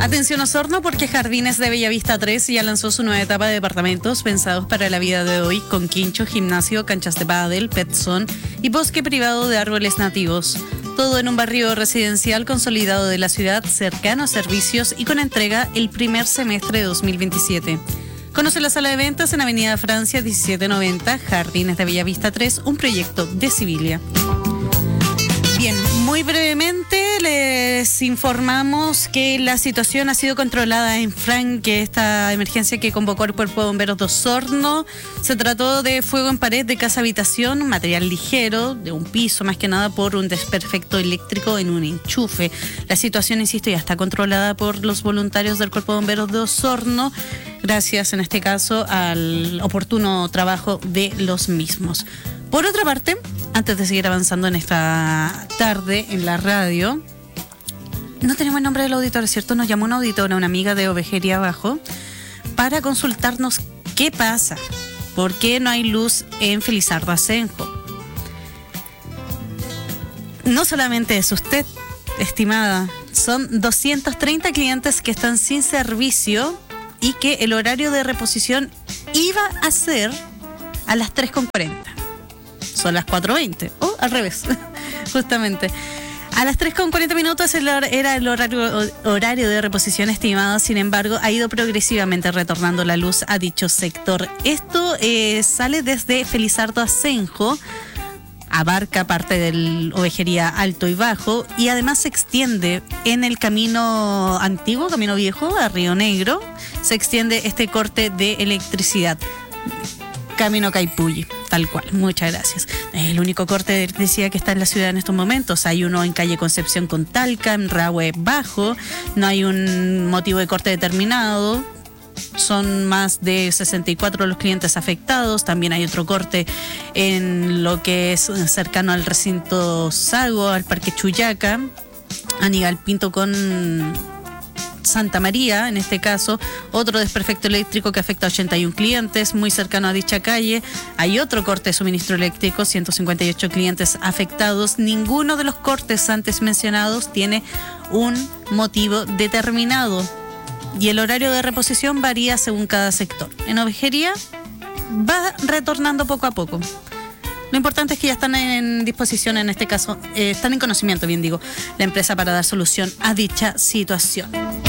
Atención Osorno, porque Jardines de Bellavista 3 ya lanzó su nueva etapa de departamentos pensados para la vida de hoy, con quincho, gimnasio, canchas de pádel, pet zone y bosque privado de árboles nativos. Todo en un barrio residencial consolidado de la ciudad, cercano a servicios y con entrega el primer semestre de 2027. Conoce la sala de ventas en Avenida Francia 1790, Jardines de Bellavista 3, un proyecto de Civilia. Bien, muy brevemente les informamos que la situación ha sido controlada en Franque, esta emergencia que convocó el Cuerpo de Bomberos de Osorno. Se trató de fuego en pared de casa-habitación, material ligero, de un piso más que nada por un desperfecto eléctrico en un enchufe. La situación, insisto, ya está controlada por los voluntarios del Cuerpo de Bomberos de Osorno, gracias en este caso al oportuno trabajo de los mismos. Por otra parte, antes de seguir avanzando en esta tarde en la radio, no tenemos el nombre del auditor, ¿cierto? Nos llamó una auditora, una amiga de Ovejería Abajo, para consultarnos qué pasa, por qué no hay luz en Felizardo Asenjo. No solamente es usted, estimada, son 230 clientes que están sin servicio y que el horario de reposición iba a ser a las 3:40. Son las 4:20, o al revés, justamente. A las 3:40 era el horario de reposición estimado, sin embargo, ha ido progresivamente retornando la luz a dicho sector. Esto sale desde Felizardo Asenjo, abarca parte del Ovejería Alto y Bajo, y además se extiende en el camino antiguo, camino viejo, a Río Negro, se extiende este corte de electricidad. Camino Caipulli, tal cual, muchas gracias. El único corte de electricidad que está en la ciudad en estos momentos. Hay uno en calle Concepción con Talca, en Rahue Bajo, no hay un motivo de corte determinado. Son más de 64 los clientes afectados. También hay otro corte en lo que es cercano al recinto Sago, al Parque Chuyaca, Aníbal Pinto con Santa María, en este caso, otro desperfecto eléctrico que afecta a 81 clientes, muy cercano a dicha calle. Hay otro corte de suministro eléctrico, 158 clientes afectados. Ninguno de los cortes antes mencionados tiene un motivo determinado y el horario de reposición varía según cada sector. En Ovejería va retornando poco a poco. Lo importante es que ya están en disposición, en este caso, están en conocimiento, bien digo, la empresa para dar solución a dicha situación.